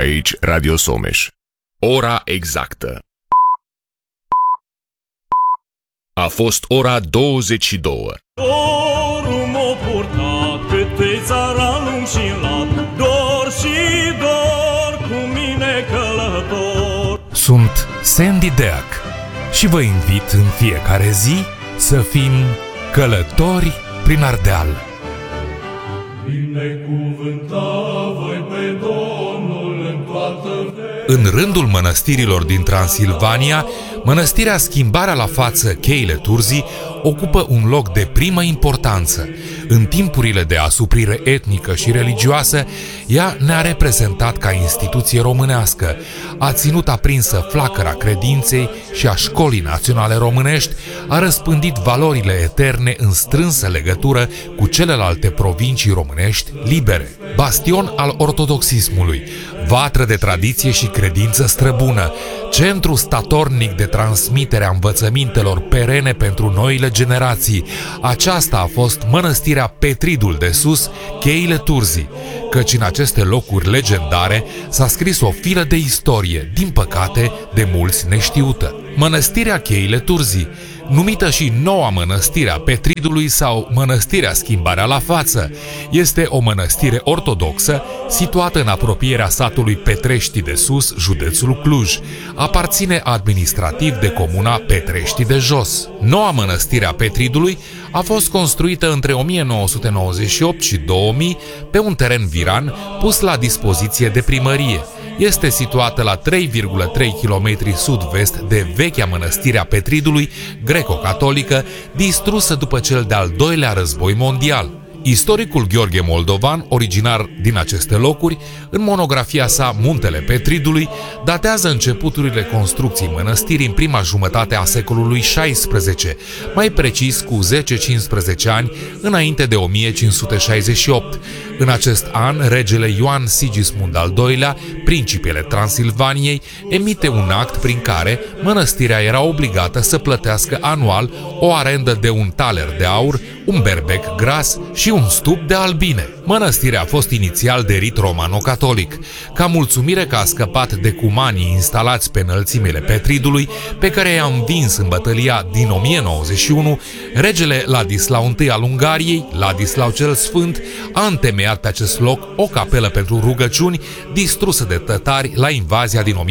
aici Radio Someș. Ora exactă. A fost ora 22. Dorul m-a purtat pe țara lung și lat, dor și dor cu mine călător. Sunt Sandy Deac și vă invit în fiecare zi să fim călători prin Ardeal. Binecuvântat voi pe Domnul în toată vremea. În rândul mănăstirilor din Transilvania, mănăstirea Schimbarea la față Cheile Turzii ocupă un loc de primă importanță. În timpurile de asuprire etnică și religioasă, ea ne-a reprezentat ca instituție românească, a ținut aprinsă flacăra credinței și a școlii naționale românești, a răspândit valorile eterne în strânsă legătură cu celelalte provincii românești libere. Bastion al ortodoxismului, vatră de tradiție și credință străbună, centru statornic de transmitere a învățămintelor perene pentru noile generații. Aceasta a fost mănăstirea Petridul de Sus, Cheile Turzii, căci în aceste locuri legendare s-a scris o filă de istorie, din păcate de mulți neștiută. Mănăstirea Cheile Turzii, numită și Noua Mănăstire a Petridului sau Mănăstirea Schimbarea la față, este o mănăstire ortodoxă situată în apropierea satului Petrești de Sus, județul Cluj. Aparține administrativ de comuna Petrești de Jos. Noua Mănăstire a Petridului a fost construită între 1998 și 2000 pe un teren viran pus la dispoziție de primărie. Este situată la 3,3 km sud-vest de vechea mănăstire a Petridului, greco-catolică, distrusă după cel de-al doilea război mondial. Istoricul Gheorghe Moldovan, originar din aceste locuri, în monografia sa Muntele Petridului, datează începuturile construcției mănăstirii în prima jumătate a secolului XVI, mai precis cu 10-15 ani înainte de 1568. În acest an, regele Ioan Sigismund al II-lea, principele Transilvaniei, emite un act prin care mănăstirea era obligată să plătească anual o arendă de un taler de aur, un berbec gras și un stup de albine. Mănăstirea a fost inițial de rit romano-catolic. Ca mulțumire că a scăpat de cumanii instalați pe înălțimile Petridului, pe care i-a învins în bătălia din 1091, regele Ladislau I al Ungariei, Ladislau cel Sfânt, a întemeiat pe acest loc o capelă pentru rugăciuni distrusă de tătari la invazia din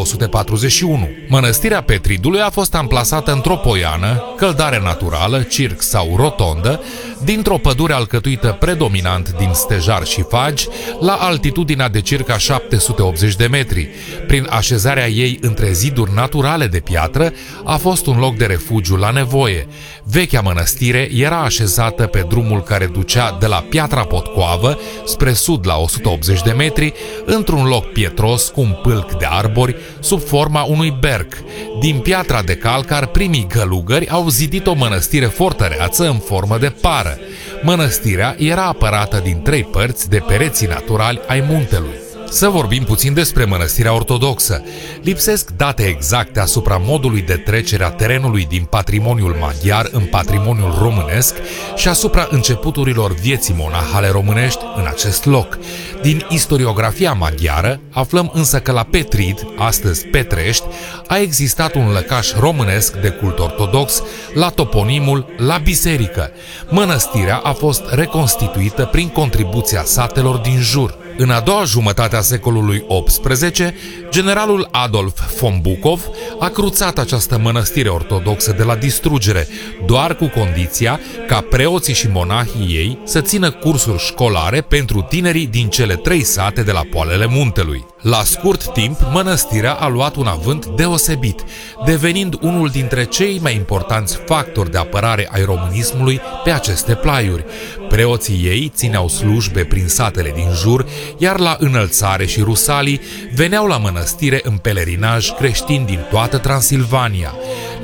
1241. Mănăstirea Petridului a fost amplasată într-o poiană, căldare naturală, circ sau rotondă, dintr-o pădure alcătuită predominant din stejar și fagi, la altitudinea de circa 780 de metri. Prin așezarea ei între ziduri naturale de piatră, a fost un loc de refugiu la nevoie. Vechea mănăstire era așezată pe drumul care ducea de la Piatra Potcoavă spre sud la 180 de metri, într-un loc pietros cu un pâlc de arbori sub forma unui berc. Din piatra de calcar, primii călugări au zidit o mănăstire fortăreață în formă de pară. Mănăstirea era apărată din 3 părți de pereții naturali ai muntelui. Să vorbim puțin despre mănăstirea ortodoxă. Lipsesc date exacte asupra modului de trecere a terenului din patrimoniul maghiar în patrimoniul românesc și asupra începuturilor vieții monahale românești în acest loc. Din istoriografia maghiară aflăm însă că la Petrid, astăzi Petrești, a existat un lăcaș românesc de cult ortodox la toponimul La Biserică. Mănăstirea a fost reconstituită prin contribuția satelor din jur. În a doua jumătate a secolului XVIII, generalul Adolf von Bucov a cruțat această mănăstire ortodoxă de la distrugere, doar cu condiția ca preoții și monahii ei să țină cursuri școlare pentru tinerii din cele 3 sate de la poalele muntelui. La scurt timp, mănăstirea a luat un avânt deosebit, devenind unul dintre cei mai importanți factori de apărare ai românismului pe aceste plaiuri. Preoții ei țineau slujbe prin satele din jur, iar la Înălțare și Rusalii veneau la mănăstire în pelerinaj creștini din toată Transilvania.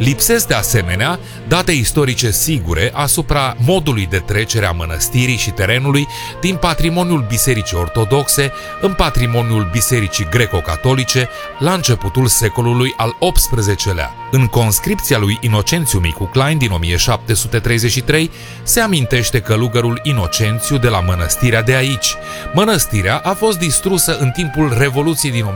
Lipsesc de asemenea date istorice sigure asupra modului de trecere a mănăstirii și terenului din patrimoniul Bisericii Ortodoxe în patrimoniul Bisericii Greco-Catolice la începutul secolului al XVIII-lea. În conscripția lui Inocențiu Micu Klein din 1733 se amintește călugărul Inocențiu de la mănăstirea de aici. Mănăstirea a fost distrusă în timpul Revoluției din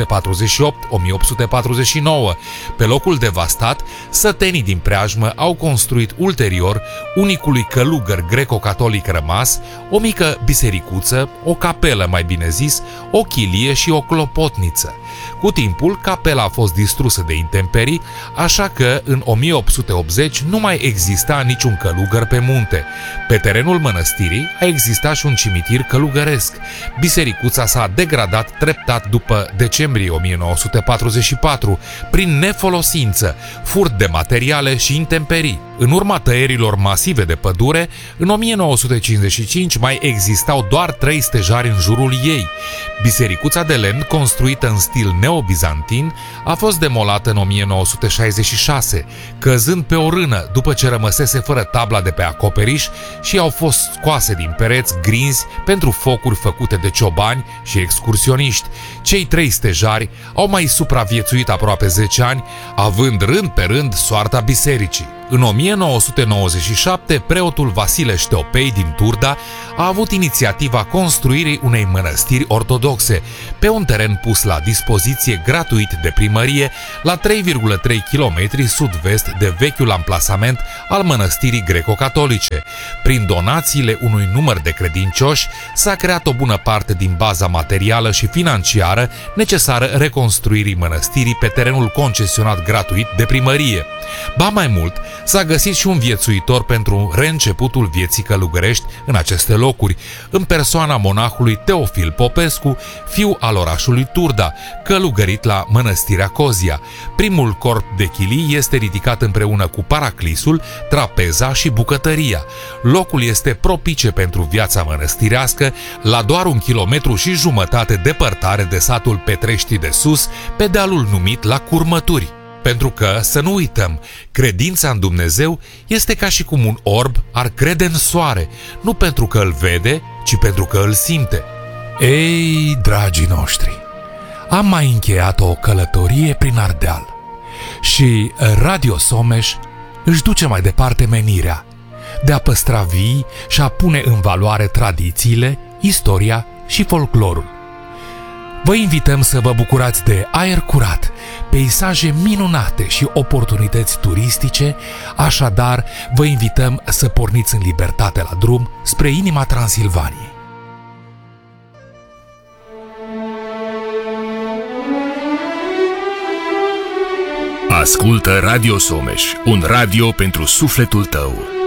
1848-1849. Pe locul devastat, sătenii din preajmă au construit ulterior unicului călugăr greco-catolic rămas, o mică bisericuță, o capelă mai bine zis, o chilie și o clopotniță. Cu timpul, capela a fost distrusă de intemperii, așa că în 1880 nu mai exista niciun călugăr pe munte. Pe terenul mănăstirii a existat și un cimitir călugăresc. Bisericuța s-a degradat treptat după decembrie 1944, prin nefolosință, furt de materiale și intemperii. În urma tăierilor masive de pădure, în 1955 mai existau doar 3 stejari în jurul ei. Bisericuța de lemn, construită în stil neobizantin, a fost demolată în 1966, căzând pe o rână după ce rămăsese fără tabla de pe acoperiș și au fost scoase din pereți grinzi pentru focuri făcute de ciobani și excursioniști. Cei 3 stejari au mai supraviețuit aproape 10 ani, având rând pe rând soarta bisericii. În 1997, preotul Vasile Șteopei din Turda a avut inițiativa construirii unei mănăstiri ortodoxe pe un teren pus la dispoziție gratuit de primărie la 3,3 km sud-vest de vechiul amplasament al mănăstirii greco-catolice. Prin donațiile unui număr de credincioși s-a creat o bună parte din baza materială și financiară necesară reconstruirii mănăstirii pe terenul concesionat gratuit de primărie. Ba mai mult, s-a găsit și un viețuitor pentru reînceputul vieții călugărești în aceste locuri, în persoana monahului Teofil Popescu, fiu al orașului Turda, călugărit la mănăstirea Cozia. Primul corp de chilii este ridicat împreună cu paraclisul, trapeza și bucătăria. Locul este propice pentru viața mănăstirească, la doar 1,5 km departare de satul Petrești de Sus, pe dealul numit la Curmături. Pentru că, să nu uităm, credința în Dumnezeu este ca și cum un orb ar crede în soare, nu pentru că îl vede, ci pentru că îl simte. Ei, dragii noștri, am mai încheiat o călătorie prin Ardeal și Radio Someș își duce mai departe menirea de a păstra vii și a pune în valoare tradițiile, istoria și folclorul. Vă invităm să vă bucurați de aer curat, peisaje minunate și oportunități turistice, așadar vă invităm să porniți în libertate la drum spre inima Transilvaniei. Ascultă Radio Someș, un radio pentru sufletul tău.